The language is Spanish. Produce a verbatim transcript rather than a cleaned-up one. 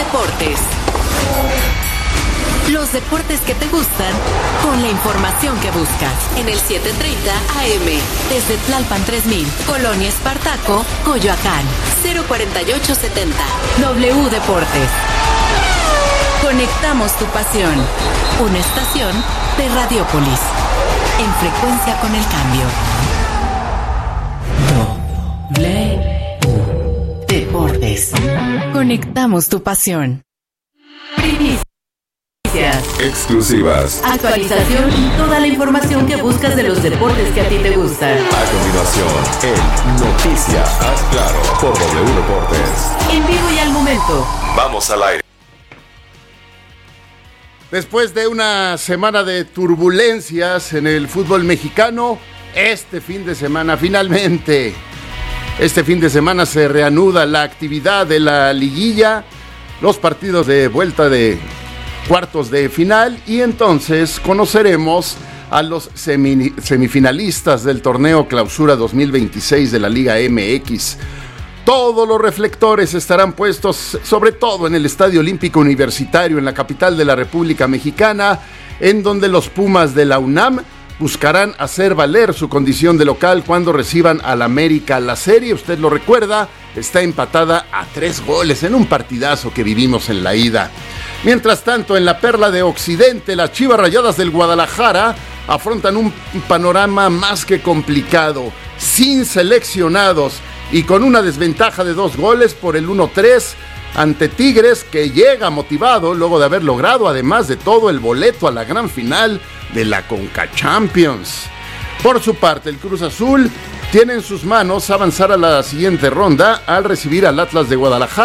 Deportes. Los deportes que te gustan, con la información que buscas. En el siete treinta A M, desde Tlalpan tres mil, Colonia Espartaco, Coyoacán, cero cuarenta y ocho setenta. W Deportes. Conectamos tu pasión. Una estación de Radiopolis. En frecuencia con el cambio. W Deportes. Conectamos tu pasión. Primicias. Exclusivas. Actualización y toda la información que buscas de los deportes que a ti te gustan. A continuación, en Noticias Haz Claro por W Deportes. En vivo y al momento. Vamos al aire. Después de una semana de turbulencias en el fútbol mexicano, este fin de semana finalmente, este fin de semana se reanuda la actividad de la liguilla, los partidos de vuelta de cuartos de final, y entonces conoceremos a los semi- semifinalistas del torneo Clausura dos mil veintiséis de la Liga M X. Todos los reflectores estarán puestos, sobre todo en el Estadio Olímpico Universitario, en la capital de la República Mexicana, en donde los Pumas de la UNAM buscarán hacer valer su condición de local cuando reciban al América. La serie, usted lo recuerda, está empatada a tres goles en un partidazo que vivimos en la ida. Mientras tanto, en la Perla de Occidente, las Chivas Rayadas del Guadalajara afrontan un panorama más que complicado, sin seleccionados y con una desventaja de dos goles por el uno tres ante Tigres, que llega motivado luego de haber logrado, además de todo, el boleto a la gran final de la Conca Champions. Por su parte, el Cruz Azul tiene en sus manos avanzar a la siguiente ronda al recibir al Atlas de Guadalajara.